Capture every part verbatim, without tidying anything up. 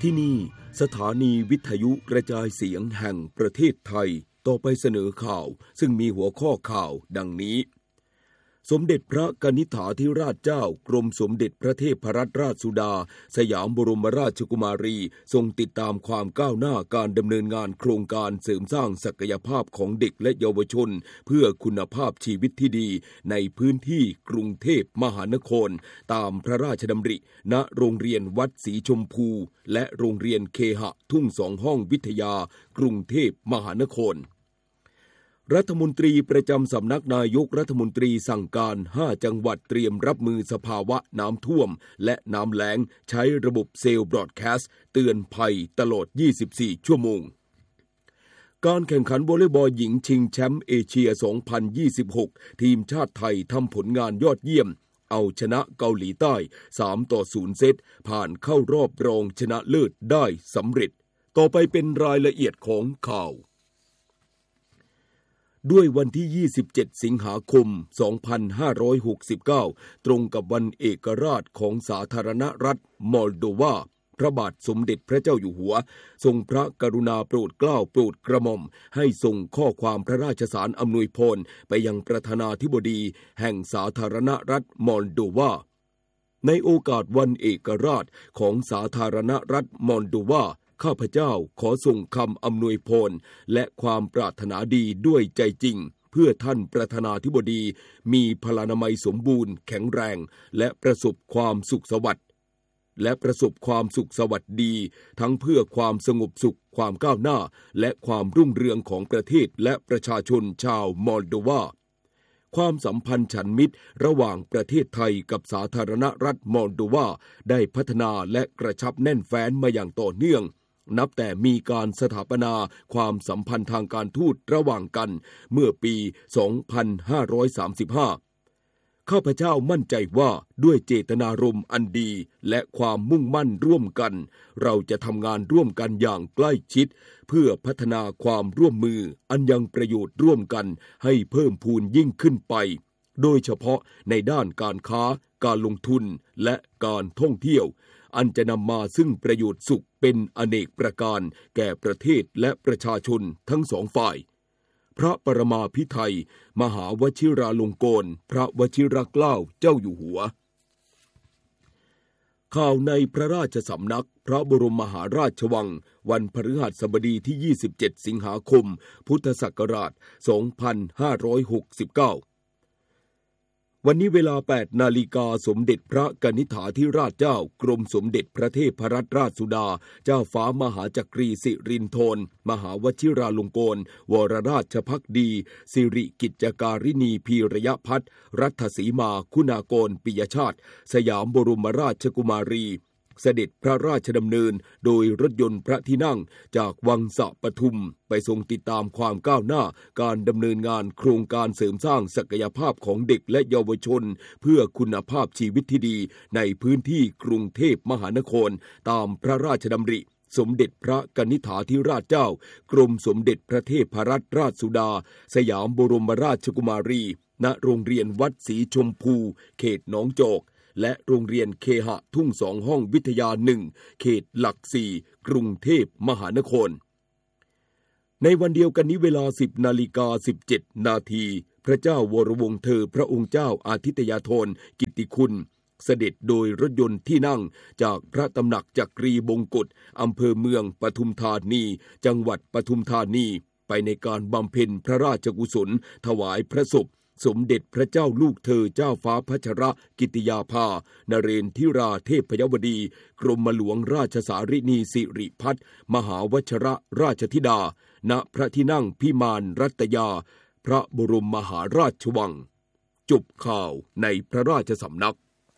ที่นี่สถานีวิทยุกระจายเสียงแห่งประเทศไทยต่อไปเสนอข่าวซึ่งมีหัวข้อข่าวดังนี้สมเด็จพระกนิษฐาธิราชเจ้ากรมสมเด็จพระเทพรัตนราชสุดาสยามบรมราชกุมารีทรงติดตามความก้าวหน้าการดำเนินงานโครงการเสริมสร้างศักยภาพของเด็กและเยาวชนเพื่อคุณภาพชีวิตที่ดีในพื้นที่กรุงเทพมหานครตามพระราชดำริณโรงเรียนวัดศรีชมพูและโรงเรียนเคหะทุ่งสองห้องวิทยากรุงเทพมหานครรัฐมนตรีประจำสำนักนายกรัฐมนตรีสั่งการห้าจังหวัดเตรียมรับมือสภาวะน้ำท่วมและน้ำแล้งใช้ระบบเซลล์บรอดแคสต์เตือนภัยตลอดยี่สิบสี่ชั่วโมงการแข่งขันวอลเลย์บอลหญิงชิงแชมป์เอเชียสองพันยี่สิบหกทีมชาติไทยทำผลงานยอดเยี่ยมเอาชนะเกาหลีใต้สามต่อศูนย์เซตผ่านเข้ารอบรองชนะเลิศได้สำเร็จต่อไปเป็นรายละเอียดของข่าวด้วยวันที่ยี่สิบเจ็ดสิงหาคมสองพันห้าร้อยหกสิบเก้าตรงกับวันเอกราชของสาธารณรัฐมอลโดวาพระบาทสมเด็จพระเจ้าอยู่หัวทรงพระกรุณาโปรดเกล้าโปรดกระหม่อมให้ส่งข้อความพระราชสารอำนวยพรไปยังประธานาธิบดีแห่งสาธารณรัฐมอลโดวาในโอกาสวันเอกราชของสาธารณรัฐมอลโดวาข้าพเจ้าขอส่งคำอำนวยพรและความปรารถนาดีด้วยใจจริงเพื่อท่านประธานาธิบดีมีพลานามัยสมบูรณ์แข็งแรงและประสบความสุขสวัสดิ์และประสบความสุขสวัสดีทั้งเพื่อความสงบสุขความก้าวหน้าและความรุ่งเรืองของประเทศและประชาชนชาวมอลโดวาความสัมพันธ์ฉันมิตรระหว่างประเทศไทยกับสาธารณรัฐมอลโดวาได้พัฒนาและกระชับแน่นแฟ้นมาอย่างต่อเนื่องนับแต่มีการสถาปนาความสัมพันธ์ทางการทูตระหว่างกันเมื่อปี สองพันห้าร้อยสามสิบห้า ข้าพเจ้ามั่นใจว่าด้วยเจตนารมณ์อันดีและความมุ่งมั่นร่วมกันเราจะทำงานร่วมกันอย่างใกล้ชิดเพื่อพัฒนาความร่วมมืออันยังประโยชน์ร่วมกันให้เพิ่มพูนยิ่งขึ้นไปโดยเฉพาะในด้านการค้าการลงทุนและการท่องเที่ยวอันจะนำมาซึ่งประโยชน์สุขเป็นอเนกประการแก่ประเทศและประชาชนทั้งสองฝ่ายพระปรมาภิไธยมหาวชิราลงกรณ์พระวชิรเกล้าเจ้าอยู่หัวข่าวในพระราชสำนักพระบรมมหาราชวังวันพฤหัสบดีที่ยี่สิบเจ็ดสิงหาคมพุทธศักราชสองพันห้าร้อยหกสิบเก้าวันนี้เวลา แปดนาฬิกาสมเด็จพระกนิษฐาธิราชเจ้ากรมสมเด็จพระเทพรัตนราชสุดาเจ้าฟ้ามหาจักรีสิรินธรมหาวชิราลงกรณ์วรราชภักดีสิริกิจการินีพีรยพัฒน์รัฐสีมาคุณากรปิยชาติสยามบรมราชกุมารีเสด็จพระราชดำเนินโดยรถยนต์พระที่นั่งจากวังสะปทุมไปทรงติดตามความก้าวหน้าการดำเนินงานโครงการเสริมสร้างศักยภาพของเด็กและเยาวชนเพื่อคุณภาพชีวิตที่ดีในพื้นที่กรุงเทพมหานครตามพระราชดำริสมเด็จพระกนิษฐาธิราชเจ้ากรมสมเด็จพระเทพรัตนราชสุดาสยามบรมราชกุมารีณโรงเรียนวัดศรีชมพูเขตหนองจอกและโรงเรียนเคหะทุ่งสองห้องวิทยาหนึ่งเขตหลักสี่กรุงเทพมหานครในวันเดียวกันนี้เวลา สิบนาฬิกาสิบเจ็ดนาทีพระเจ้าวรวงศ์เธอพระองค์เจ้าอาทิตยาธรกิตติคุณเสด็จโดยรถยนต์ที่นั่งจากพระตำหนักจักรีบงกฎอำเภอเมืองปทุมธานีจังหวัดปทุมธานีไปในการบำเพ็ญพระราชกุศลถวายพระศพสมเด็จพระเจ้าลูกเธอเจ้าฟ้าพัชรกิติยาภานเรนทิราเทพยวดีกรมหลวงราชสารินีสิริพัฒน์มหาวชรราชธิดาณพระที่นั่งพิมานรัตยาพระบรมมหาราชวังจบข่าวในพระราชสำนัก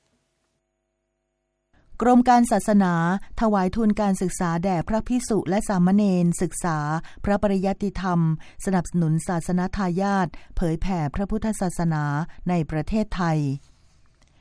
กรมการศาสนาถวายทุนการศึกษาแด่พระภิกษุและสามเณรศึกษาพระปริยัติธรรมสนับสนุนศาสนทายาทเผยแผ่พระพุทธศาสนาในประเทศไทย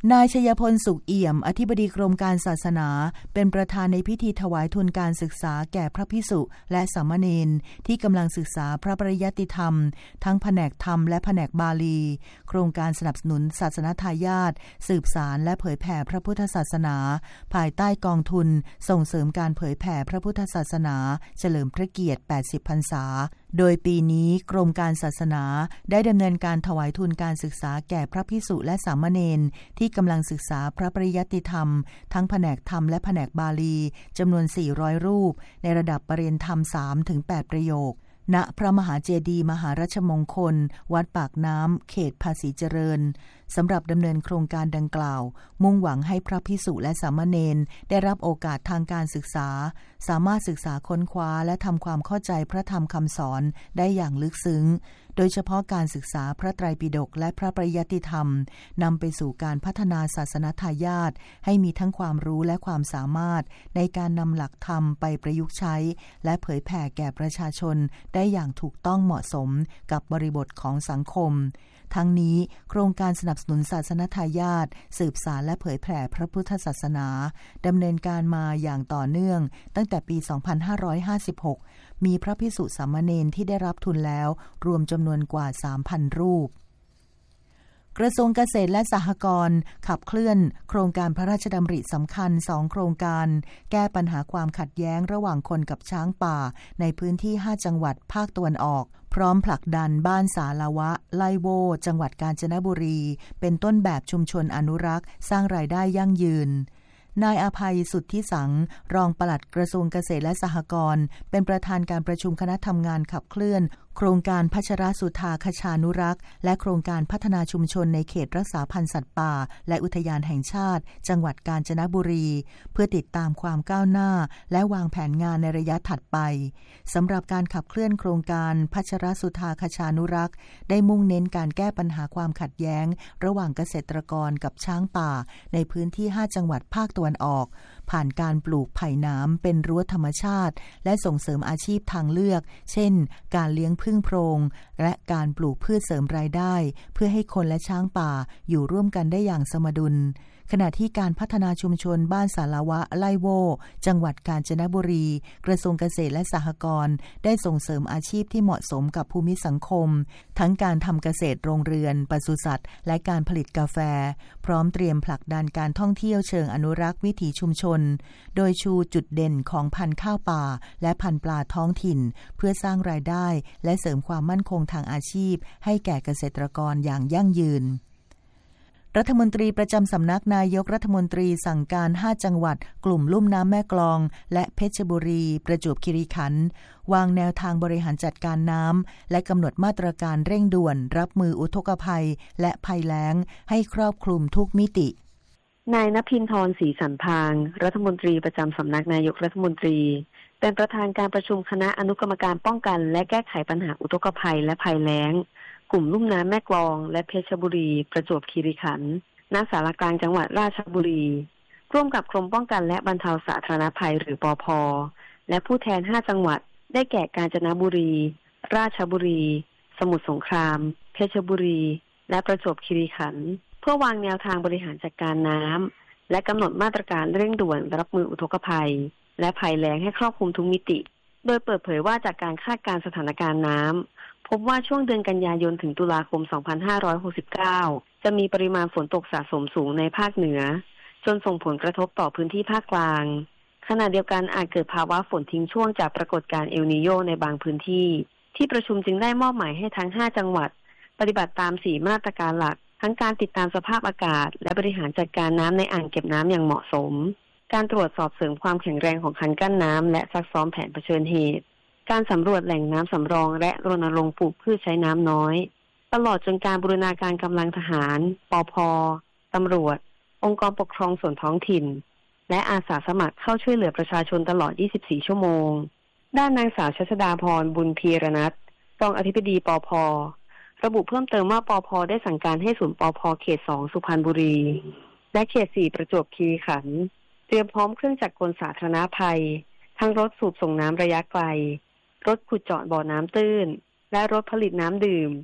นายชยพลสุขเอี่ยมอธิบดีกรมการศาสนาเป็นประธานในพิธีถวายทุนการศึกษาแก่พระภิกษุและสามเณรที่กำลังศึกษาพระปริยัติธรรมทั้งแผนกธรรมและแผนกบาลีโครงการสนับสนุนศาสนทายาทสืบสารและเผยแผ่พระพุทธศาสนาภายใต้กองทุนส่งเสริมการเผยแผ่พระพุทธศาสนาเฉลิมพระเกียรติแปดสิบพรรษาโดยปีนี้กรมการศาสนาได้ดำเนินการถวายทุนการศึกษาแก่พระภิกษุและสามเณรที่กำลังศึกษาพระปริยัติธรรมทั้งแผนกธรรมและแผนกบาลีจำนวนสี่ร้อยรูปในระดับปริญญาธรรม สามถึงแปด ประโยคณพระมหาเจดีย์มหาราชมงคลวัดปากน้ำเขตภาษีเจริญสำหรับดำเนินโครงการดังกล่าวมุ่งหวังให้พระภิกษุและสามเณรได้รับโอกาสทางการศึกษาสามารถศึกษาค้นคว้าและทำความเข้าใจพระธรรมคำสอนได้อย่างลึกซึ้งโดยเฉพาะการศึกษาพระไตรปิฎกและพระปริยัติธรรมนำไปสู่การพัฒนาศาสนทายาทให้มีทั้งความรู้และความสามารถในการนำหลักธรรมไปประยุกต์ใช้และเผยแผ่แก่ประชาชนได้อย่างถูกต้องเหมาะสมกับบริบทของสังคมทั้งนี้โครงการสนับสนุนศาสนทายาทสืบสานและเผยแผ่พระพุทธศาสนาดำเนินการมาอย่างต่อเนื่องตั้งแต่ปี สองพันห้าร้อยห้าสิบหก มีพระภิกษุสามเณรที่ได้รับทุนแล้วรวมจำนวนกว่า สามพัน รูปกระทรวงเกษตรและสหกรณ์ขับเคลื่อนโครงการพระราชดำริสำคัญสองโครงการแก้ปัญหาความขัดแย้งระหว่างคนกับช้างป่าในพื้นที่ห้าจังหวัดภาคตะวันออกพร้อมผลักดันบ้านสาลาวะไลโวจังหวัดกาญจนบุรีเป็นต้นแบบชุมชนอนุรักษ์สร้างรายได้ยั่งยืนนายอภัยสุทธิสังรองปลัดกระทรวงเกษตรและสหกรณ์เป็นประธานการประชุมคณะทำงานขับเคลื่อนโครงการพัชรสุธาคชานุรักษ์และโครงการพัฒนาชุมชนในเขตรักษาพันธุ์สัตว์ป่าและอุทยานแห่งชาติจังหวัดกาญจนบุรีเพื่อติดตามความก้าวหน้าและวางแผนงานในระยะถัดไปสำหรับการขับเคลื่อนโครงการพัชรสุธาคชานุรักษ์ได้มุ่งเน้นการแก้ปัญหาความขัดแย้งระหว่างเกษตรกรกับช้างป่าในพื้นที่ห้าจังหวัดภาคตะวันออกผ่านการปลูกไผ่น้ำเป็นรั้วธรรมชาติและส่งเสริมอาชีพทางเลือกเช่นการเลี้ยงผึ้งโพรงและการปลูกพืชเสริมรายได้เพื่อให้คนและช้างป่าอยู่ร่วมกันได้อย่างสมดุลขณะที่การพัฒนาชุมชนบ้านสาลาวะไลโวจังหวัดกาญจนบุรีกระทรวงเกษตรและสหกรณ์ได้ส่งเสริมอาชีพที่เหมาะสมกับภูมิสังคมทั้งการทำเกษตรโรงเรือนปศุสัตว์และการผลิตกาแฟพร้อมเตรียมผลักดันการท่องเที่ยวเชิงอนุรักษ์วิถีชุมชนโดยชูจุดเด่นของพันธุ์ข้าวป่าและพันธุ์ปลาท้องถิ่นเพื่อสร้างรายได้และเสริมความมั่นคงทางอาชีพให้แก่เกษตรกรอย่างยั่งยืนรัฐมนตรีประจำสำนักนายกรัฐมนตรีสั่งการห้าจังหวัดกลุ่มลุ่มน้ำแม่กลองและเพชรบุรีประจวบคีรีขันธ์วางแนวทางบริหารจัดการน้ำและกำหนดมาตรการเร่งด่วนรับมืออุทกภัยและภัยแล้งให้ครอบคลุมทุกมิตินายณภินทร์ศรีสันพางรัฐมนตรีประจำสำนักนายกรัฐมนตรีเป็นประธานการประชุมคณะอนุกรรมการป้องกันและแก้ไขปัญหาอุทกภัยและภัยแล้งกลุ่มลุ่มน้ำแม่กลองและเพชรบุรีประจวบคีรีขันธ์ณศาลากลางจังหวัดราชบุรีร่วมกับกรมป้องกันและบรรเทาสาธารณภัยหรือปภ.และผู้แทนห้าจังหวัดได้แก่กาญจนบุรีราชบุรีสมุทรสงครามเพชรบุรีและประจวบคีรีขันธ์เพื่อวางแนวทางบริหารจัดการน้ำและกำหนดมาตรการเร่งด่วนรับมืออุทกภัยและภัยแล้งให้ครอบคลุมทุกมิติโดยเปิดเผยว่าจากการคาดการณ์สถานการณ์น้ำพบว่าช่วงเดือนกันยายนถึงตุลาคม สองพันห้าร้อยหกสิบเก้า จะมีปริมาณฝนตกสะสมสูงในภาคเหนือจนส่งผลกระทบต่อพื้นที่ภาคกลางขณะเดียวกันอาจเกิดภาวะฝนทิ้งช่วงจากปรากฏการณ์เอลนีโญในบางพื้นที่ที่ประชุมจึงได้มอบหมายให้ทั้งห้าจังหวัดปฏิบัติตามสี่มาตรการหลักทั้งการติดตามสภาพอากาศและบริหารจัดการน้ำในอ่างเก็บน้ำอย่างเหมาะสมการตรวจสอบเสริมความแข็งแรงของคันกั้นน้ำและซักซ้อมแผนเผชิญเหตุการสำรวจแหล่งน้ำสำรองและรณรงค์ปลูกพืชใช้น้ำน้อยตลอดจนการบูรณาการกำลังทหารปภ.ตำรวจองค์กรปกครองส่วนท้องถิ่นและอาสาสมัครเข้าช่วยเหลือประชาชนตลอดยี่สิบสี่ชั่วโมงด้านนางสาวชัชดาพรบุญพีรนัทรองอธิบดีปภ.ระบุเพิ่มเติมว่าปภ.ได้สั่งการให้ศูนย์ปภ.เขตสองสุพรรณบุรีและเขตสี่ประจวบคีรีขันธ์เตรียมพร้อมเครื่องจักรกลสาธารณภัยทั้งรถสูบส่งน้ำระยะไกลรถขุดเจาะบ่อน้ำตื้นและรถผลิตน้ำดื่ม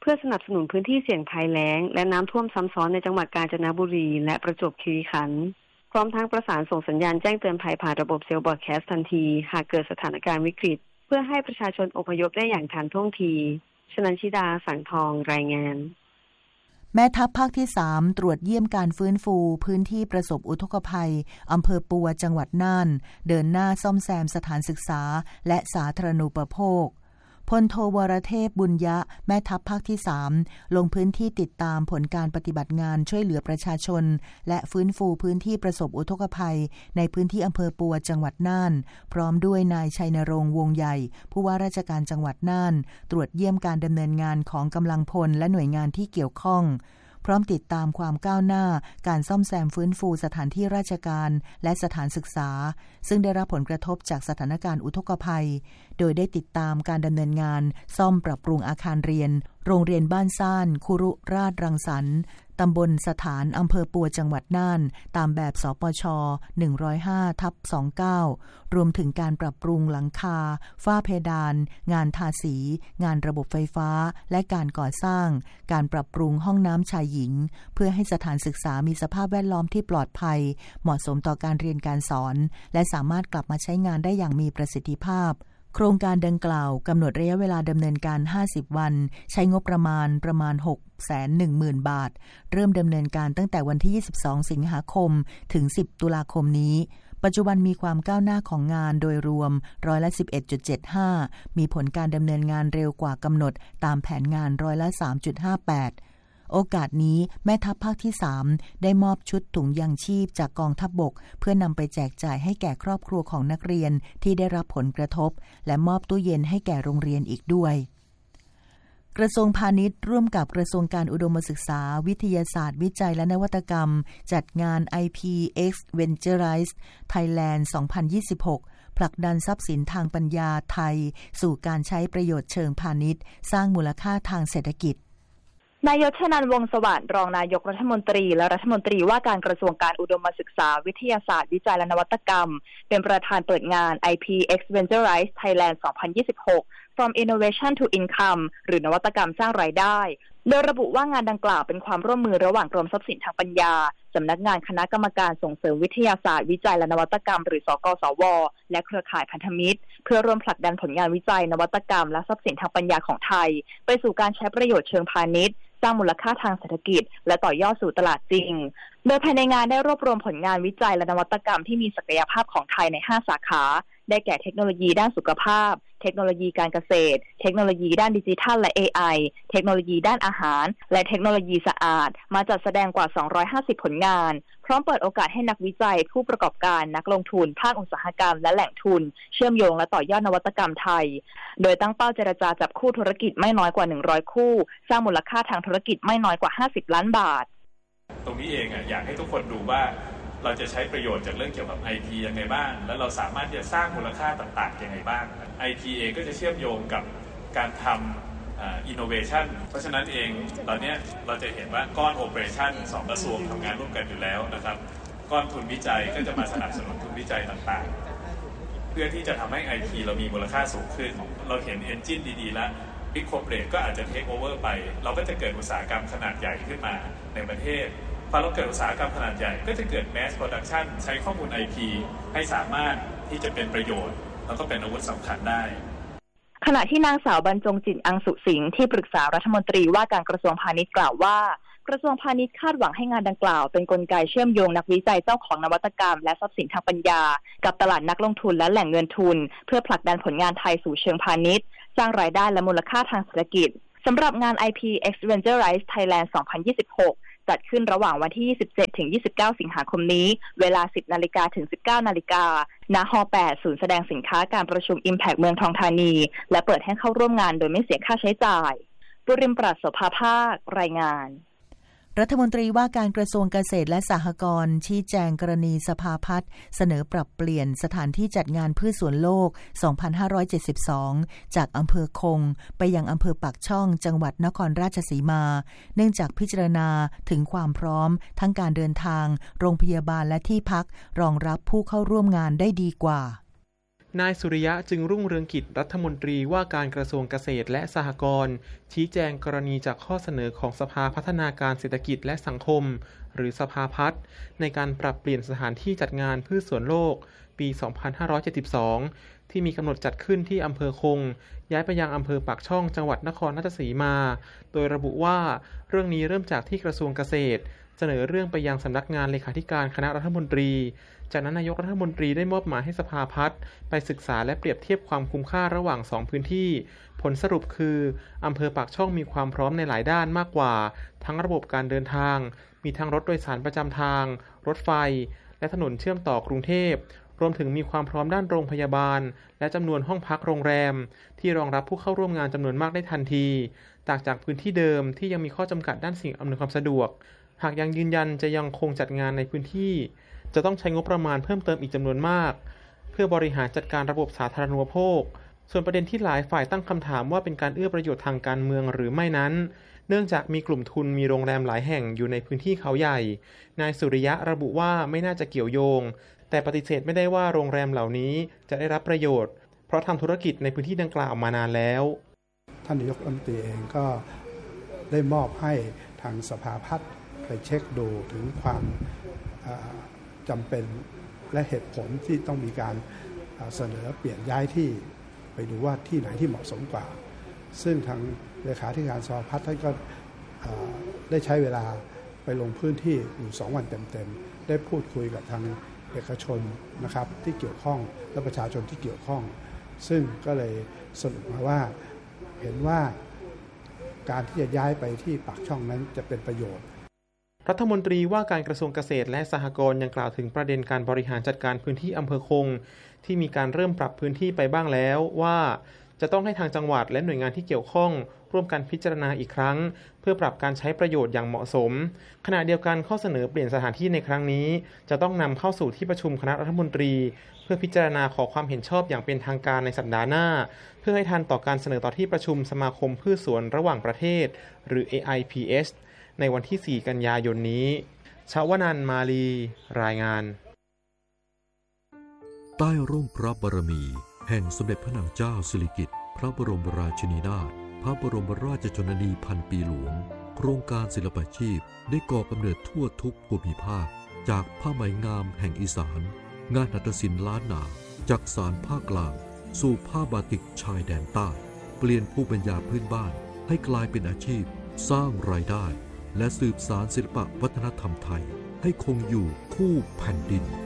พื่อสนับสนุนพื้นที่เสี่ยงภัยแล้งและน้ำท่วมซ้ำซ้อนในจังหวัดกาญจนบุรีและประจวบคีรีขันธ์พร้อมทั้งประสานส่งสัญญาณแจ้งเตือนภัยผ่านระบบเซลล์บอร์ดแคสต์ทันทีหากเกิดสถานการณ์วิกฤตเพื่อให้ประชาชนอพยพได้อย่างทันท่วงทีชนันชิดาสังทองรายงานแม่ทัพภาคที่สามตรวจเยี่ยมการฟื้นฟูพื้นที่ประสบอุทกภัยอำเภอปัวจังหวัดน่านเดินหน้าซ่อมแซมสถานศึกษาและสาธารณูปโภคพลโทวรเทพบุญยะแม่ทัพภาคที่สามลงพื้นที่ติดตามผลการปฏิบัติงานช่วยเหลือประชาชนและฟื้นฟูพื้นที่ประสบอุทกภัยในพื้นที่อำเภอปัวจังหวัดน่านพร้อมด้วยนายชัยนรงค์วงใหญ่ผู้ว่าราชการจังหวัดน่านตรวจเยี่ยมการดำเนินงานของกำลังพลและหน่วยงานที่เกี่ยวข้องพร้อมติดตามความก้าวหน้าการซ่อมแซมฟื้นฟูสถานที่ราชการและสถานศึกษาซึ่งได้รับผลกระทบจากสถานการณ์อุทกภัยโดยได้ติดตามการดำเนินงานซ่อมปรับปรุงอาคารเรียนโรงเรียนบ้านซ่านคุรุราชรังสรรค์ตำบลสถานอำเภอปัวจังหวัดน่านตามแบบสปช หนึ่งร้อยห้าทับยี่สิบเก้า รวมถึงการปรับปรุงหลังคาฝ้าเพดานงานทาสีงานระบบไฟฟ้าและการก่อสร้างการปรับปรุงห้องน้ำชายหญิงเพื่อให้สถานศึกษามีสภาพแวดล้อมที่ปลอดภัยเหมาะสมต่อการเรียนการสอนและสามารถกลับมาใช้งานได้อย่างมีประสิทธิภาพโครงการดังกล่าวกำหนดระยะเวลาดำเนินการห้าสิบวันใช้งบประมาณประมาณ หกแสนหนึ่งหมื่น บาทเริ่มดำเนินการตั้งแต่วันที่ยี่สิบสองสิงหาคมถึงสิบตุลาคมนี้ปัจจุบันมีความก้าวหน้าของงานโดยรวมร้อยละ สิบเอ็ดจุดเจ็ดห้า มีผลการดำเนินงานเร็วกว่ากำหนดตามแผนงานร้อยละ สามจุดห้าแปดโอกาสนี้แม่ทัพภาคที่สามได้มอบชุดถุงยางชีพจากกองทัพบกเพื่อนำไปแจกจ่ายให้แก่ครอบครัวของนักเรียนที่ได้รับผลกระทบและมอบตู้เย็นให้แก่โรงเรียนอีกด้วยกระทรวงพาณิชย์ร่วมกับกระทรวงการอุดมศึกษาวิทยาศาสตร์วิจัยและนวัตกรรมจัดงาน ไอ พี X Venturize Thailand สองพันยี่สิบหกผลักดันทรัพย์สินทางปัญญาไทยสู่การใช้ประโยชน์เชิงพาณิชย์สร้างมูลค่าทางเศรษฐกิจนายชนันท์ วงศ์สวัสดิ์รองนายกรัฐมนตรีและรัฐมนตรีว่าการกระทรวงการอุดมศึกษาวิทยาศาสตร์วิจัยและนวัตกรรมเป็นประธานเปิดงาน ไอ พี X Venturize Thailand สองพันยี่สิบหก From Innovation to Income หรือนวัตกรรมสร้างรายได้โดยระบุว่างานดังกล่าวเป็นความร่วมมือระหว่างกรมทรัพย์สินทางปัญญาสำนักงานคณะกรรมการส่งเสริมวิทยาศาสตร์วิจัยและนวัตกรรมหรือสกสวและเครือข่ายพันธมิตรเพื่อร่วมผลักดันผลงานวิจัยนวัตกรรมและทรัพย์สินทางปัญญาของไทยไปสู่การใช้ประโยชน์เชิงพาณิชย์สร้างมูลค่าทางเศรษฐกิจและต่อยอดสู่ตลาดจริงโดยภายในงานได้รวบรวมผลงานวิจัยและนวัตกรรมที่มีศักยภาพของไทยในห้าสาขาได้แก่เทคโนโลยีด้านสุขภาพเทคโนโลยีการเกษตรเทคโนโลยีด้านดิจิทัลและ เอ ไอ เทคโนโลยีด้านอาหารและเทคโนโลยีสะอาดมาจัดแสดงกว่าสองร้อยห้าสิบผลงานพร้อมเปิดโอกาสให้นักวิจัยผู้ประกอบการนักลงทุนภาคอุตสาหกรรมและแหล่งทุนเชื่อมโยงและต่อยอดนวัตกรรมไทยโดยตั้งเป้าเจรจาจับคู่ธุรกิจไม่น้อยกว่าหนึ่งร้อยคู่สร้างมูลค่าทางธุรกิจไม่น้อยกว่าห้าสิบล้านบาทตรงนี้เองอ่ะอยากให้ทุกคนดูว่าเราจะใช้ประโยชน์จากเรื่องเกี่ยวกับ ไอ ที ยังไงบ้างแล้วเราสามารถจะสร้างมูลค่าต่างๆยังไงบ้าง ไอ ที เองก็จะเชื่อมโยงกับการทำอ่า innovation เพราะฉะนั้นเองตอนนี้เราจะเห็นว่าก้อน operation สองกระทรวงทำงานร่วมกันอยู่แล้วนะครับก้อนทุนวิจัยก็จะมาสนับสนุนทุนวิจัยต่างๆเพื่อที่จะทำให้ ไอ ที เรามีมูลค่าสูงขึ้นเราเห็น engine ดีๆแล้ว Big Corporate ก็อาจจะ take over ไปเราก็จะเกิดอุตสาหกรรมขนาดใหญ่ขึ้นมาในประเทศพอเราเกิดอุตสาหกรรมขนาดใหญ่ก็จะเกิด mass production ใช้ข้อมูล ไอ ที ให้สามารถที่จะเป็นประโยชน์แล้วก็เป็นอาวุธสำคัญได้ขณะที่นางสาวบรรจงจิตอังสุสิงห์ที่ปรึกษารัฐมนตรีว่าการกระทรวงพาณิชย์กล่าวว่ากระทรวงพาณิชย์คาดหวังให้งานดังกล่าวเป็นกลไกเชื่อมโยงนักวิจัยเจ้าของนวัตกรรมและทรัพย์สินทางปัญญากับตลาดนักลงทุนและแหล่งเงินทุนเพื่อผลักดันผลงานไทยสู่เชิงพาณิชย์สร้างรายได้และมูลค่าทางเศรษฐกิจสำหรับงาน ไอ พี X Venturize Thailand สองพันยี่สิบหกจัดขึ้นระหว่างวันที่ยี่สิบเจ็ดถึงยี่สิบเก้าสิงหาคมนี้เวลา สิบนาฬิกาถึง สิบเก้านาฬิกาณ หอแปด ศูนย์แสดงสินค้าการประชุม Impact เมืองทองธานีและเปิดให้เข้าร่วมงานโดยไม่เสียค่าใช้จ่ายปุริมปราศโสภาภาครายงานรัฐมนตรีว่าการกระทรวงเกษตรและสหกรณ์ชี้แจงกรณีสภาพัฒน์เสนอปรับเปลี่ยนสถานที่จัดงานพืชสวนโลก สองพันห้าร้อยเจ็ดสิบสอง จากอำเภอคงไปยังอำเภอปากช่องจังหวัดนครราชสีมาเนื่องจากพิจารณาถึงความพร้อมทั้งการเดินทางโรงพยาบาลและที่พักรองรับผู้เข้าร่วมงานได้ดีกว่านายสุริยะจึงรุ่งเรืองกิจรัฐมนตรีว่าการกระทรวงเกษตรและสหกรณ์ชี้แจงกรณีจากข้อเสนอของสภาพัฒนาการเศรษฐกิจและสังคมหรือสภาพัฒน์ในการปรับเปลี่ยนสถานที่จัดงานพืชสวนโลกปี สองพันห้าร้อยเจ็ดสิบสอง ที่มีกำหนดจัดขึ้นที่อำเภอคงย้ายไปยังอำเภอปากช่องจังหวัดนครราชสีมาโดยระบุว่าเรื่องนี้เริ่มจากที่กระทรวงเกษตรเสนอเรื่องไปยังสำนักงานเลขาธิการคณะรัฐมนตรีจากนั้นนายกรัฐมนตรีได้มอบหมายให้สภาพัฒน์ไปศึกษาและเปรียบเทียบความคุ้มค่าระหว่างสองพื้นที่ผลสรุปคืออำเภอปากช่องมีความพร้อมในหลายด้านมากกว่าทั้งระบบการเดินทางมีทั้งรถโดยสารประจำทางรถไฟและถนนเชื่อมต่อกรุงเทพรวมถึงมีความพร้อมด้านโรงพยาบาลและจำนวนห้องพักโรงแรมที่รองรับผู้เข้าร่วมงานจำนวนมากได้ทันทีต่างจากพื้นที่เดิมที่ยังมีข้อจำกัดด้านสิ่งอำนวยความสะดวกหากยังยืนยันจะยังคงจัดงานในพื้นที่จะต้องใช้งบประมาณเพิ่มเติมอีกจำนวนมากเพื่อบริหารจัดการระบบสาธารณูปโภคส่วนประเด็นที่หลายฝ่ายตั้งคำถามว่าเป็นการเอื้อประโยชน์ทางการเมืองหรือไม่นั้นเนื่องจากมีกลุ่มทุนมีโรงแรมหลายแห่งอยู่ในพื้นที่เขาใหญ่นายสุริยะระบุว่าไม่น่าจะเกี่ยวโยงแต่ปฏิเสธไม่ได้ว่าโรงแรมเหล่านี้จะได้รับประโยชน์เพราะทำธุรกิจในพื้นที่ดังกล่าวมานานแล้วท่านนายกรัฐมนตรีเองก็ได้มอบให้ทางสภาพัฒน์ไปเช็คดูถึงความจำเป็นและเหตุผลที่ต้องมีการเสนอเปลี่ยนย้ายที่ไปดูว่าที่ไหนที่เหมาะสมกว่าซึ่งทางเลขาธิการสภาพัฒน์ท่านก็ได้ใช้เวลาไปลงพื้นที่อยู่สองวันเต็มๆได้พูดคุยกับทางเอกชนนะครับที่เกี่ยวข้องและประชาชนที่เกี่ยวข้องซึ่งก็เลยสรุปมาว่าเห็นว่าการที่จะย้ายไปที่ปากช่องนั้นจะเป็นประโยชน์รัฐมนตรีว่าการกระทรวงเกษตรและสหกรณ์ยังกล่าวถึงประเด็นการบริหารจัดการพื้นที่อำเภอคงที่มีการเริ่มปรับพื้นที่ไปบ้างแล้วว่าจะต้องให้ทางจังหวัดและหน่วยงานที่เกี่ยวข้องร่วมกันพิจารณาอีกครั้งเพื่อปรับการใช้ประโยชน์อย่างเหมาะสมขณะเดียวกันข้อเสนอเปลี่ยนสถานที่ในครั้งนี้จะต้องนำเข้าสู่ที่ประชุมคณะรัฐมนตรีเพื่อพิจารณาขอความเห็นชอบอย่างเป็นทางการในสัปดาห์หน้าเพื่อให้ทันต่อการเสนอต่อที่ประชุมสมาคมพืชสวนระหว่างประเทศหรือ เอ ไอ พี เอส ในวันที่สี่กันยายนนี้ชวนันท์มาลีรายงานใต้ร่มพระบารมีแห่งสมเด็จพระนางเจ้าสิริกิติ์พระบรมราชินีนาถพระบรมราชชนนีพันปีหลวงโครงการศิลปาชีพได้ก่อกำเนิดทั่วทุกภูมิภาคจากผ้าไหมงามแห่งอีสานงานหัตถศิลป์ล้านนาจากสารภาคกลางสู่ผ้าบาติกชายแดนใต้เปลี่ยนภูมิปัญญาพื้นบ้านให้กลายเป็นอาชีพสร้างรายได้และสืบสานศิลปวัฒนธรรมไทยให้คงอยู่คู่แผ่นดิน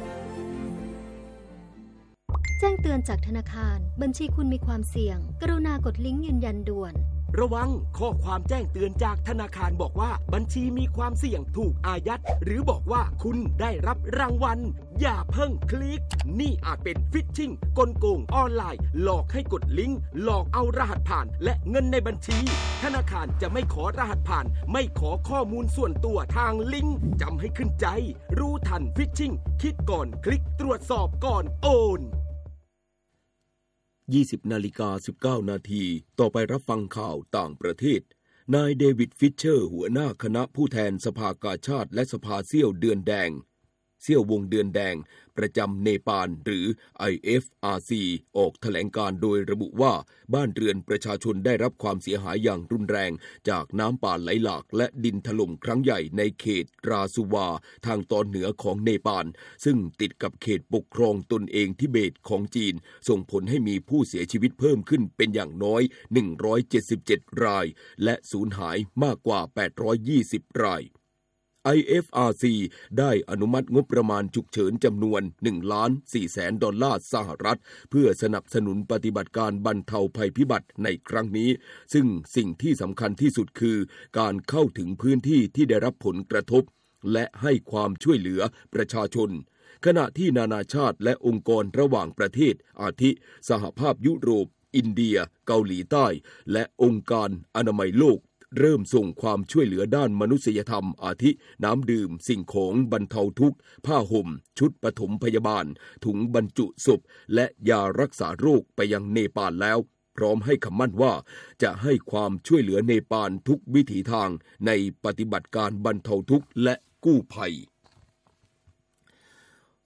แจ้งเตือนจากธนาคารบัญชีคุณมีความเสี่ยงกรุณากดลิงก์ยืนยันด่วนระวังข้อความแจ้งเตือนจากธนาคารบอกว่าบัญชีมีความเสี่ยงถูกอายัดหรือบอกว่าคุณได้รับรางวัลอย่าเพิ่งคลิกนี่อาจเป็นฟิชชิงกลโกงออนไลน์หลอกให้กดลิงก์หลอกเอารหัสผ่านและเงินในบัญชีธนาคารจะไม่ขอรหัสผ่านไม่ขอข้อมูลส่วนตัวทางลิงก์จำให้ขึ้นใจรู้ทันฟิชชิงคิดก่อนคลิกตรวจสอบก่อนโอนยี่สิบนาฬิกาสิบเก้านาทีต่อไปรับฟังข่าวต่างประเทศนายเดวิดฟิชเชอร์หัวหน้าคณะผู้แทนสภากาชาดและสภาเซี่ยวเดือนแดงเซี่ยววงเดือนแดงประจำเนปาลหรือ ไอ เอฟ อาร์ ซี ออกแถลงการโดยระบุว่าบ้านเรือนประชาชนได้รับความเสียหายอย่างรุนแรงจากน้ำป่าไหลหลากและดินถล่มครั้งใหญ่ในเขตราซูวาทางตอนเหนือของเนปาลซึ่งติดกับเขตปกครองตนเองทิเบตของจีนส่งผลให้มีผู้เสียชีวิตเพิ่มขึ้นเป็นอย่างน้อยหนึ่งร้อยเจ็ดสิบเจ็ดรายและสูญหายมากกว่าแปดร้อยยี่สิบรายไอ เอฟ อาร์ ซี ได้อนุมัติงบประมาณฉุกเฉินจำนวน หนึ่งล้านสี่แสนดอลลาร์สหรัฐเพื่อสนับสนุนปฏิบัติการบรรเทาภัยพิบัติในครั้งนี้ซึ่งสิ่งที่สำคัญที่สุดคือการเข้าถึงพื้นที่ที่ได้รับผลกระทบและให้ความช่วยเหลือประชาชนขณะที่นานาชาติและองค์กรระหว่างประเทศอาทิสหภาพยุโรปอินเดียเกาหลีใต้และองค์การอนามัยโลกเริ่มส่งความช่วยเหลือด้านมนุษยธรรมอาทิน้ำดื่มสิ่งของบรรเทาทุกข์ผ้าห่มชุดปฐมพยาบาลถุงบรรจุศพและยารักษาโรคไปยังเนปาลแล้วพร้อมให้คำมั่นว่าจะให้ความช่วยเหลือเนปาลทุกวิถีทางในปฏิบัติการบรรเทาทุกข์และกู้ภัย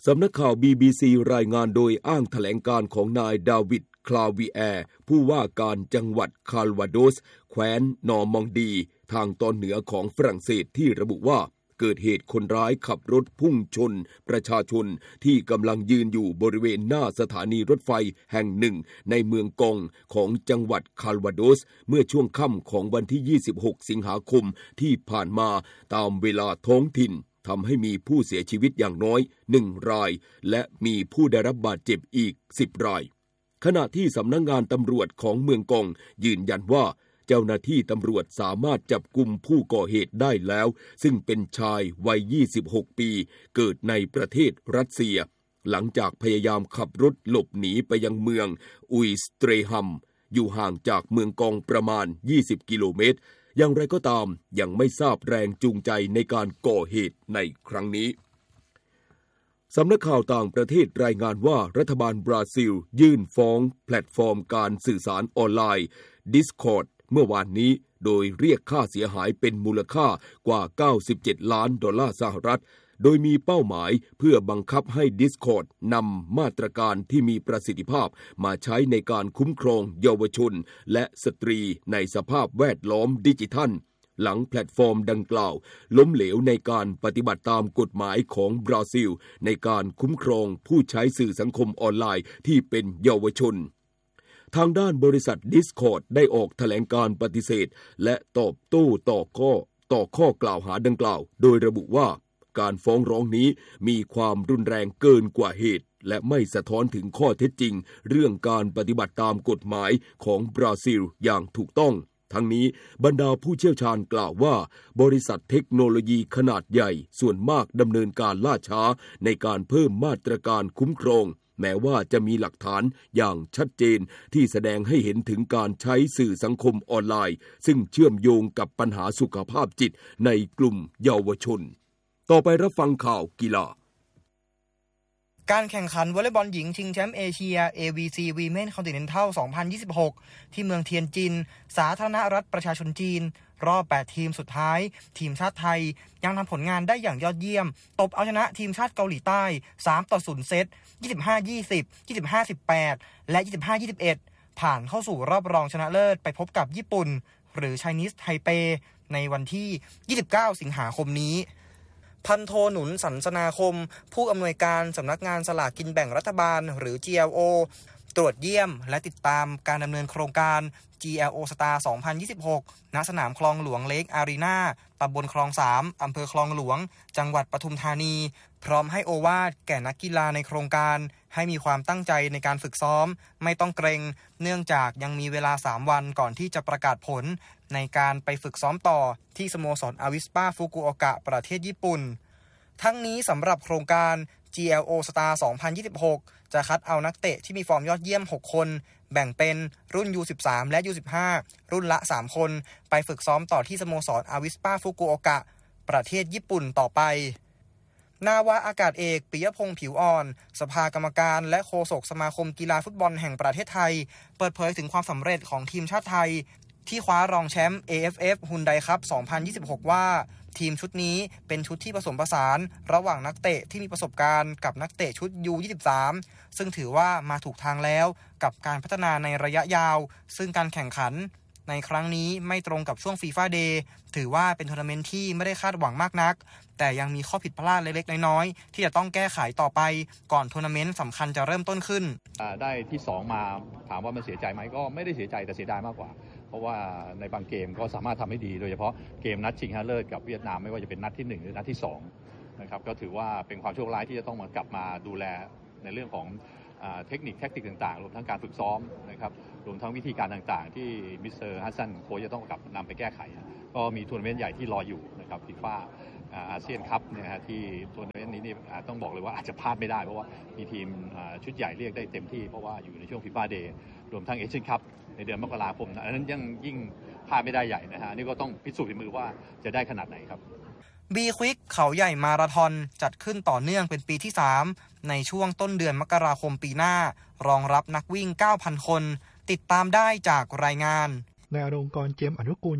สำนักข่าว บี บี ซี รายงานโดยอ้างแถลงการของนายดาวิดคลาวีแอร์ผู้ว่าการจังหวัดคาลวาโดสแคว้นนอร์มองดีทางตอนเหนือของฝรั่งเศสที่ระบุว่าเกิดเหตุคนร้ายขับรถพุ่งชนประชาชนที่กำลังยืนอยู่บริเวณหน้าสถานีรถไฟแห่งหนึ่งในเมืองกองของจังหวัดคาลวาโดสเมื่อช่วงค่ำของวันที่ยี่สิบหกสิงหาคมที่ผ่านมาตามเวลาท้องถิ่นทำให้มีผู้เสียชีวิตอย่างน้อยหนึ่งรายและมีผู้ได้รับบาดเจ็บอีกสิบรายขณะที่สำนักงานตำรวจของเมืองกองยืนยันว่าเจ้าหน้าที่ตำรวจสามารถจับกุมผู้ก่อเหตุได้แล้วซึ่งเป็นชายวัยยี่สิบหกปีเกิดในประเทศรัสเซียหลังจากพยายามขับรถหลบหนีไปยังเมืองอุยสเตรฮัมอยู่ห่างจากเมืองกองประมาณยี่สิบกิโลเมตรอย่างไรก็ตามยังไม่ทราบแรงจูงใจในการก่อเหตุในครั้งนี้สำนักข่าวต่างประเทศรายงานว่ารัฐบาลบราซิลยื่นฟ้องแพลตฟอร์มการสื่อสารออนไลน์ Discord เมื่อวานนี้โดยเรียกค่าเสียหายเป็นมูลค่ากว่าเก้าสิบเจ็ดล้านดอลลาร์สหรัฐโดยมีเป้าหมายเพื่อบังคับให้ Discord นำมาตรการที่มีประสิทธิภาพมาใช้ในการคุ้มครองเยาวชนและสตรีในสภาพแวดล้อมดิจิทัลหลังแพลตฟอร์มดังกล่าวล้มเหลวในการปฏิบัติตามกฎหมายของบราซิลในการคุ้มครองผู้ใช้สื่อสังคมออนไลน์ที่เป็นเยาวชนทางด้านบริษัท Discord ได้ออกแถลงการปฏิเสธและตอบโต้ต่อข้อต่อข้อกล่าวหาดังกล่าวโดยระบุว่าการฟ้องร้องนี้มีความรุนแรงเกินกว่าเหตุและไม่สะท้อนถึงข้อเท็จจริงเรื่องการปฏิบัติตามกฎหมายของบราซิลอย่างถูกต้องทั้งนี้บรรดาผู้เชี่ยวชาญกล่าวว่าบริษัทเทคโนโลยีขนาดใหญ่ส่วนมากดำเนินการล่าช้าในการเพิ่มมาตรการคุ้มครองแม้ว่าจะมีหลักฐานอย่างชัดเจนที่แสดงให้เห็นถึงการใช้สื่อสังคมออนไลน์ซึ่งเชื่อมโยงกับปัญหาสุขภาพจิตในกลุ่มเยาวชนต่อไปรับฟังข่าวกีฬาการแข่งขันวอลเลย์บอลหญิงชิงแชมป์เอเชีย เอ วี ซี Women Continental สองพันยี่สิบหกที่เมืองเทียนจินสาธารณรัฐประชาชนจีนรอบแปดทีมสุดท้ายทีมชาติไทยยังทำผลงานได้อย่างยอดเยี่ยมตบเอาชนะทีมชาติเกาหลีใต้สามต่อศูนย์เซต ยี่สิบห้า ยี่สิบ ยี่สิบห้า สิบแปด และ ยี่สิบห้า ยี่สิบเอ็ด ผ่านเข้าสู่รอบรองชนะเลิศไปพบกับญี่ปุ่นหรือ Chinese Taipei ในวันที่ยี่สิบเก้าสิงหาคมนี้พันโทหนุนสันสนาคมผู้อำนวยการสำนักงานสลากกินแบ่งรัฐบาลหรือ จี แอล โอ ตรวจเยี่ยมและติดตามการดำเนินโครงการ จี แอล โอ Star สองพันยี่สิบหก ณ สนามคลองหลวงเลคอารีนาตำบลคลองสามอำเภอคลองหลวงจังหวัดปทุมธานีพร้อมให้โอวาทแก่นักกีฬาในโครงการให้มีความตั้งใจในการฝึกซ้อมไม่ต้องเกรงเนื่องจากยังมีเวลาสามวันก่อนที่จะประกาศผลในการไปฝึกซ้อมต่อที่สโมสรอาวิสปาฟุกุโอกะประเทศญี่ปุ่นทั้งนี้สำหรับโครงการ จี แอล โอ Star สองพันยี่สิบหก จะคัดเอานักเตะที่มีฟอร์มยอดเยี่ยมหกคนแบ่งเป็นรุ่น ยู สิบสาม และ ยู สิบห้า รุ่นละสามคนไปฝึกซ้อมต่อที่สโมสรอาวิสปาฟุกุโอกะประเทศญี่ปุ่นต่อไปนาวาอากาศเอกปิยพงษ์ผิวอ่อนสภากรรมการและโฆษกสมาคมกีฬาฟุตบอลแห่งประเทศไทยเปิดเผยถึงความสำเร็จของทีมชาติไทยที่คว้ารองแชมป์ เอ เอฟ เอฟ Hyundai Cup สองพันยี่สิบหกว่าทีมชุดนี้เป็นชุดที่ผสมผสานระหว่างนักเตะที่มีประสบการณ์กับนักเตะชุด ยู ยี่สิบสาม ซึ่งถือว่ามาถูกทางแล้วกับการพัฒนาในระยะยาวซึ่งการแข่งขันในครั้งนี้ไม่ตรงกับช่วง FIFA Day ถือว่าเป็นทัวร์นาเมนต์ที่ไม่ได้คาดหวังมากนักแต่ยังมีข้อผิดพลาดเล็กๆน้อยๆที่จะต้องแก้ไขต่อไปก่อนทัวร์นาเมนต์สำคัญจะเริ่มต้นขึ้นได้ที่สองมาถามว่ามันเสียใจไหมก็ไม่ได้เสียใจแต่เสียดายมากกว่าเพราะว่าในบางเกมก็สามารถทำให้ดีโดยเฉพาะเกมนัดชิงชนะเลิศกับเวียดนามไม่ว่าจะเป็นนัดที่หนึ่งหรือนัดที่สองนะครับก็ถือว่าเป็นความโชคร้ายที่จะต้องมากลับมาดูแลในเรื่องของเทคนิคแทคติกต่างๆรวมทั้งการฝึกซ้อมนะครับรวมทั้งวิธีการต่างๆที่มิสเตอร์ฮัสซันโค้ชจะต้องกลับนำไปแก้ไขก็มีทัวร์นาเมนต์ใหญ่ที่รออยู่นะครับฟีฟ่าอาเซียนคัพเนี่ยฮะที่ทัวร์นาเมนต์นี้นี่ต้องบอกเลยว่าอาจจะพลาดไม่ได้เพราะว่ามีทีมชุดใหญ่เรียกได้เต็มที่เพราะว่าอยู่ในช่วงฟีฟ่าเดย์รวมทั้งเอเชียนคัพในเดือนมกราคมอันนั้นยังยิ่งพลาดไม่ได้ใหญ่นะฮะนี่ก็ต้องพิสูจน์ฝีมือว่าจะได้ขนาดไหนครับบีควิกเขาใหญ่มาราธอนจัดขึ้นต่อเนื่องเป็นปีที่สามในช่วงต้นเดือนมกราคมปีหน้ารองรับนักวิ่ง เก้าพัน คนติดตามได้จากรายงานนายอลงกรณ์เจียมอนุกูลกิจ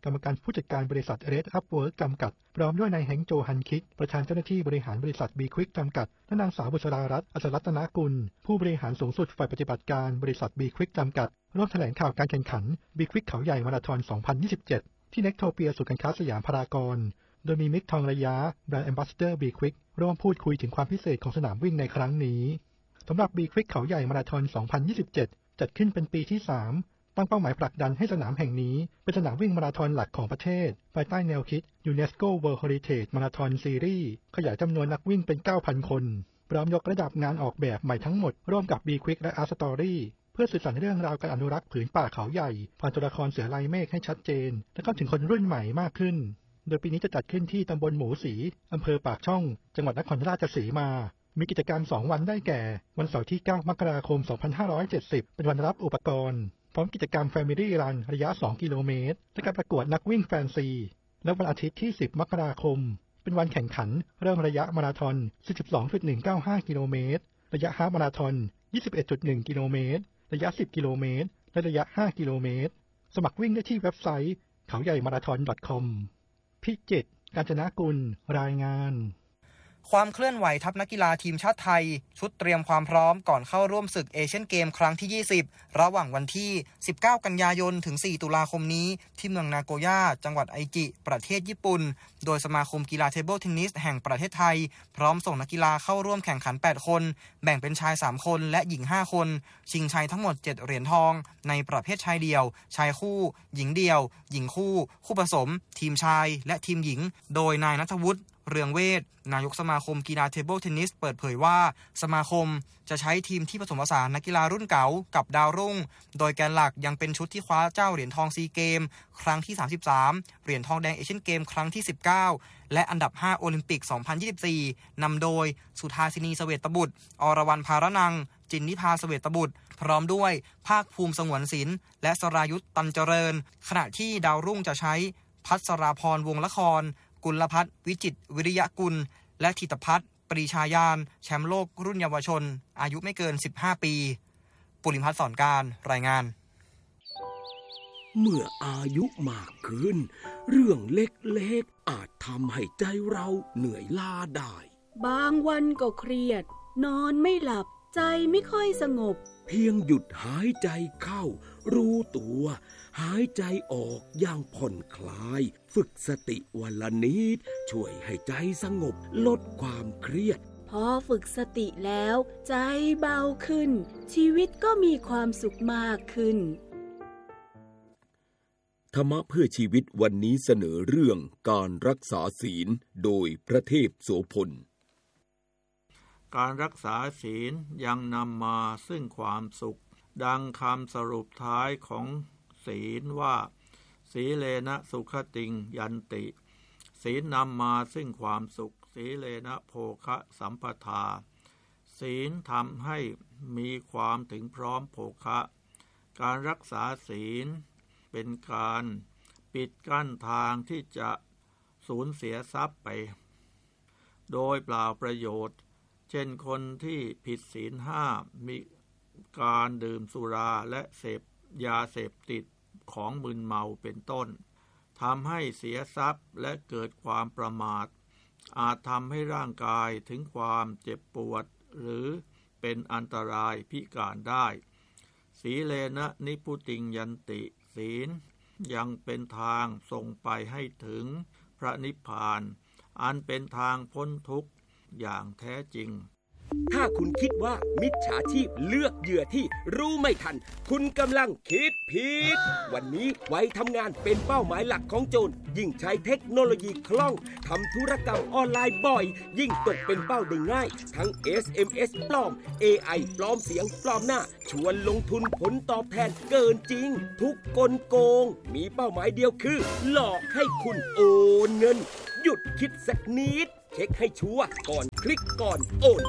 กรรมการผู้จัดการบริษัท Red Up Work จำกัดพร้อมด้วยนายแฮงโจฮันคิกประธานเจ้าหน้าที่บริหารบริษัท B Quick จำกัดและนางสาวบุษรารัตน์อัศรัตนกุลผู้บริหารสูงสุดฝ่ายปฏิบัติการบริษัท B Quick จำกัดร่วมแถลงข่าวการแข่งขัน B Quick เขาใหญ่มาราธอน สองพันยี่สิบเจ็ด ที่เน็กโทเปียศูนย์การค้าสยามพารากอนโดยมีมิกทองระยะแบรนด์แอมบาสเดอร์ B Quick ร่วมพูดคุยถึงความพิเศษของสนามวิ่งในครั้งนี้สำหรับ B Quick เขาใหญ่มาราธอน สองพันยี่สิบเจ็ด จัดขึ้นเป็นปีที่สามตั้งเป้าหมายผลักดันให้สนามแห่งนี้เป็นสนามวิ่งมาราธอนหลักของประเทศภายใต้แนวคิด UNESCO World Heritage Marathon Series ขยายจำนวนนักวิ่งเป็น เก้าพัน คนพร้อมยกระดับงานออกแบบใหม่ทั้งหมดร่วมกับ B Quick และ Art Story เพื่อสื่อสารเรื่องราวการอนุรักษ์ผืนป่าเขาใหญ่ผ่านตัวละครเสือลายเมฆให้ชัดเจนและเข้าถึงคนรุ่นใหม่มากขึ้นโดยปีนี้จะจัดขึ้นที่ตำบลหมูสีอำเภอปากช่องจังหวัดนครราชสีมามีกิจกรรมสองวันได้แก่วันเสาร์ที่เก้ามกราคมสองพันห้าร้อยเจ็ดสิบเป็นวันรับอุปกรณ์พร้อมกิจกรรม Family Run ระยะสองกิโลเมตรและการประกวดนักวิ่งแฟนซีและวันอาทิตย์ที่สิบมกราคมเป็นวันแข่งขันเริ่มระยะมาราธอน สี่สิบสองจุดหนึ่งเก้าห้า กิโลเมตรระยะฮาล์ฟมาราธอน ยี่สิบเอ็ดจุดหนึ่ง กิโลเมตรระยะสิบกิโลเมตรและระยะห้ากิโลเมตรสมัครวิ่งได้ที่เว็บไซต์เขาใหญ่มาราธอน .com พิจิตร กาญจนกุลรายงานความเคลื่อนไหวทัพนักกีฬาทีมชาติไทยชุดเตรียมความพร้อมก่อนเข้าร่วมศึกเอเชียนเกมครั้งที่ยี่สิบระหว่างวันที่สิบเก้ากันยายนถึงสี่ตุลาคมนี้ที่เมืองนาโกย่าจังหวัดไอจิประเทศญี่ปุ่นโดยสมาคมกีฬาเทเบิลเทนนิสแห่งประเทศไทยพร้อมส่งนักกีฬาเข้าร่วมแข่งขันแปดคนแบ่งเป็นชายสามคนและหญิงห้าคนชิงชัยทั้งหมดเจ็ดเหรียญทองในประเภทชายเดี่ยวชายคู่หญิงเดี่ยวหญิงคู่คู่ผสมทีมชายและทีมหญิงโดยนายณัฐวุฒิเรืองเวชนายกสมาคมกีฬาเทเบิลเทนนิสเปิดเผยว่าสมาคมจะใช้ทีมที่ผสมผสานนักกีฬารุ่นเก่ากับดาวรุ่งโดยแกนหลักยังเป็นชุดที่คว้าเจ้าเหรียญทองซีเกมครั้งที่สามสิบสามเหรียญทองแดงเอเชียนเกมครั้งที่สิบเก้าและอันดับห้าโอลิมปิกสองพันยี่สิบสี่นำโดยสุธาสินีเสวตบุตรอรวรรณภารนังจินนิพาเสวตบุตรพร้อมด้วยภาคภูมิสงวนศิลป์และสรายุทธตันเจริญขณะที่ดาวรุ่งจะใช้พัชราพรวงละครกุลพัฒน์วิจิตรวิริยกุลและธิตพัฒน์ปรีชายานแชมป์โลกรุ่นเยาวชนอายุไม่เกินสิบห้าปีปุริพัฒน์สอนการรายงานเมื่ออายุมากขึ้นเรื่องเล็กๆอาจทำให้ใจเราเหนื่อยล้าได้บางวันก็เครียดนอนไม่หลับใจไม่ค่อยสงบเพียงหยุดหายใจเข้ารู้ตัวหายใจออกอย่างผ่อนคลายฝึกสติวันละนิดช่วยให้ใจสงบลดความเครียดพอฝึกสติแล้วใจเบาขึ้นชีวิตก็มีความสุขมากขึ้นธรรมะเพื่อชีวิตวันนี้เสนอเรื่องการรักษาศีลโดยพระเทพโสพลการรักษาศีลยังนำมาซึ่งความสุขดังคำสรุปท้ายของศีลว่าสีเลนะสุขติงยันติศีลนำมาซึ่งความสุขสีเลนะโภคะสัมปทาศีลทำให้มีความถึงพร้อมโภคะการรักษาศีลเป็นการปิดกั้นทางที่จะสูญเสียทรัพย์ไปโดยเปล่าประโยชน์เช่นคนที่ผิดศีลห้ามีการดื่มสุราและเสพยาเสพติดของมึนเมาเป็นต้นทำให้เสียทรัพย์และเกิดความประมาทอาจทำให้ร่างกายถึงความเจ็บปวดหรือเป็นอันตรายพิการได้สีเลนะนิพุติงยันติศีลยังเป็นทางส่งไปให้ถึงพระนิพพานอันเป็นทางพ้นทุกข์อย่างแท้จริงถ้าคุณคิดว่ามิจฉาชีพเลือกเหยื่อที่รู้ไม่ทันคุณกำลังคิดผิดวันนี้ไว้ทำงานเป็นเป้าหมายหลักของโจรยิ่งใช้เทคโนโลยีคล่องทำธุรกรรมออนไลน์บ่อยยิ่งตกเป็นเป้าได้ง่ายทั้ง เอส เอ็ม เอส ปลอม เอ ไอ ปลอมเสียงปลอมหน้าชวนลงทุนผลตอบแทนเกินจริงทุกกลโกงมีเป้าหมายเดียวคือหลอกให้คุณโอนเงินหยุดคิดสักนิดเช็คให้ชัวร์ก่อนคลิกก่อนโอน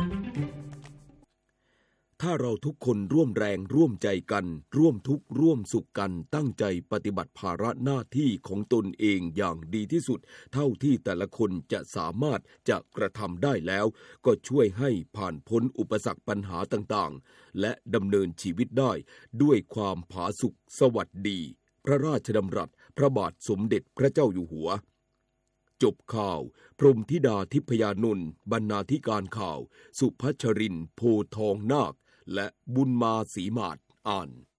ถ้าเราทุกคนร่วมแรงร่วมใจกันร่วมทุกข์ร่วมสุขกันตั้งใจปฏิบัติภาระหน้าที่ของตนเองอย่างดีที่สุดเท่าที่แต่ละคนจะสามารถจะกระทำได้แล้วก็ช่วยให้ผ่านพ้นอุปสรรคปัญหาต่างๆและดำเนินชีวิตได้ด้วยความผาสุกสวัสดีพระราชดำรัสพระบาทสมเด็จพระเจ้าอยู่หัวจบข่าวพรหมธิดาทิพยานนท์บรรณาธิการข่าวสุพัชรินทร์โพทองนาคและบุญมาศรีมาศอ่าน